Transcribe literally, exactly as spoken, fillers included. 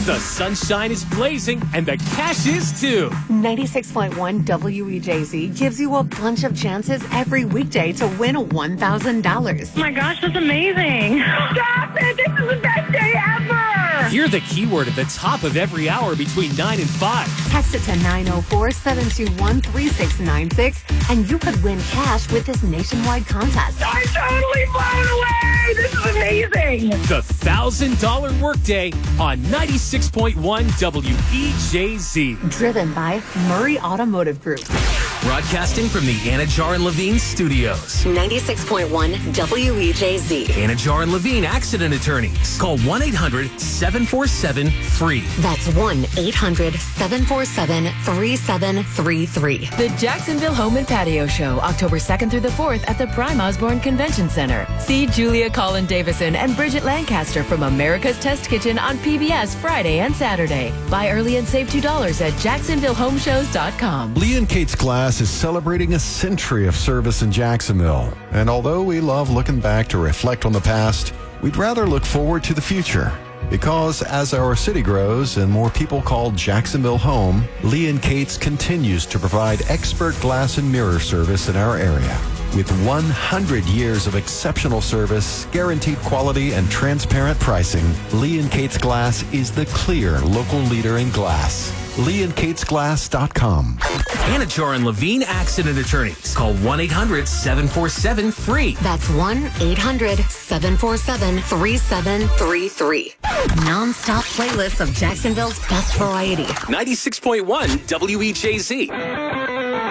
The sunshine is blazing and the cash is too. ninety-six point one W E J Z gives you a bunch of chances every weekday to win one thousand dollars. Oh my gosh, that's amazing. Stop it. This is the best day ever. Hear the keyword at the top of every hour between nine and five. Text it to nine oh four, seven two one, three six nine six and you could win cash with this nationwide contest. I'm totally blown away. This is amazing. The one thousand dollars Workday on ninety-six point one W E J Z. Driven by Murray Automotive Group. Broadcasting from the Anajar and Levine studios. ninety-six point one W E J Z. Anajar and Levine Accident Attorneys. Call one eight hundred, seven four seven, F R E E. That's one eight hundred, seven four seven, three seven three three. The Jacksonville Home and Patio Show, October second through the fourth at the Prime Osborne Convention Center. See Julia Collin Davison and Bridget Lancaster from America's Test Kitchen on P B S Friday and Saturday. Buy early and save two dollars at jacksonville home shows dot com. Lee and Kate's Glass is celebrating a century of service in Jacksonville. And although we love looking back to reflect on the past, we'd rather look forward to the future. Because as our city grows and more people call Jacksonville home, Lee and Kate's continues to provide expert glass and mirror service in our area. With one hundred years of exceptional service, guaranteed quality, and transparent pricing, Lee and Kate's Glass is the clear local leader in glass. lee and kates glass dot com. Anajar and Levine Accident Attorneys. Call one eight hundred, seven four seven, F R E E. That's one eight hundred, seven four seven, three seven three three. Non-stop playlists of Jacksonville's best variety. ninety-six point one W E J Z.